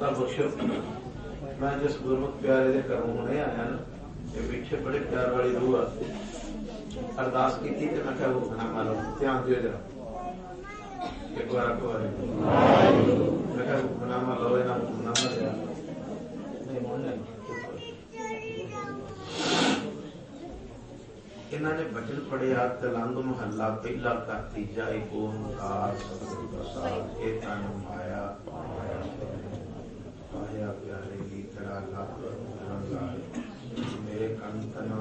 दाता बख्शो। मैं जिस गुरमुख प्यारे दे घरों हुणे आया ना, ये पीछे बड़े प्यार वाली रूह आ। अरदास की थी तो मैं क्या हुक्मनामा लो, ध्यान दियो जरा एक बार आपको मैं क्या हुक्मनामा लो, ना हुक्मनामा दिया नहीं मोड़ने। इन्होंने भजन पढ़िया तलंग महला पहला का तीजा एक ओंकार सतगुरु प्रसाद ये तन माया पाया प्यारे की तरह लाभ मेरे कंतना।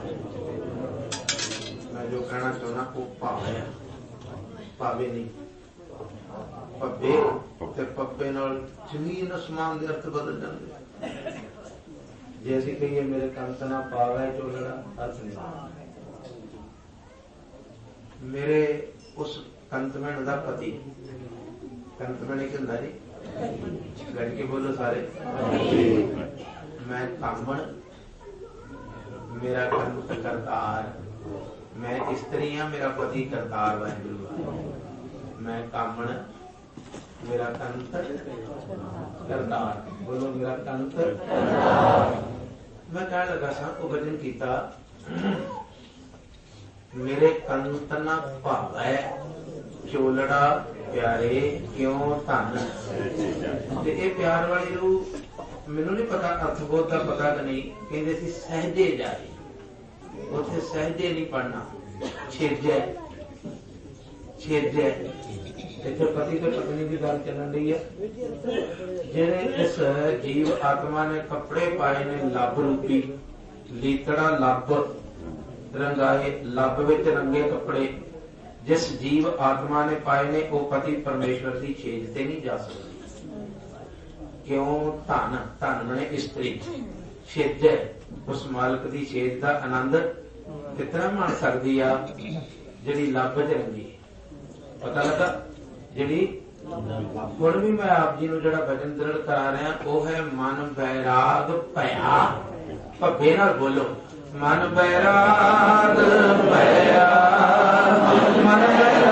मैं जो कहना चाहना वो भावे भावे नहीं पब्बे ते पब्बे नाल जमीन आसमान दे अर्थ बदल जाते। जैसे कहिए मेरे कंतना पावे चोलड़ा अर्थ नहीं। मेरे उस कंतमैन का पति कंतमैन एक होंदा जी गढ़ के बोलो सारे। मैं कामण मेरा कंत करतार। मैं स्त्री हाँ मेरा पति करतार वाहिगुरू। मैं कामण मेरा कंत करतार। बोलो मेरा कंत। मैं कह लगा सा वो भजन किया मेरे कंतना भावै चोलड़ा प्यारे क्यों धन। ये प्यार वाली रूह मैनू नहीं पता अर्थबोध का पता कि नहीं। कहते सी सहजे जाए उसे सहजे नहीं पढ़ना छेजै छेजै। इतने पति तो पत्नी की गल चलन रही है। जेड़े इस जीव आत्मा ने कपड़े पाए ने लब रूपी लीतड़ा लब रंगाए लब विच रंगे कपड़े जिस जीव आत्मा ने पाए ने वो पति परमेश्वर की छेज से नहीं जा सकती। क्यों धन धन मने स्त्री छेज उस मालिक की छेज का आनंद कितना मन सकती आ जिहड़ी लब च रंगी। पता लगा जिहड़ी हुण भी मैं आप जी नूं जिहड़ा वचन दृढ़ करा रहा वो है मन बैराग भया। भब्बे नाल बोलो मन बैराग भया। मन